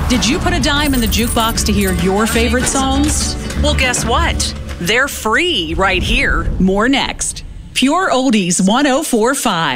Did you put a dime in the jukebox to hear your favorite songs? Well, guess what? They're free right here. More next. Pure Oldies 104.5.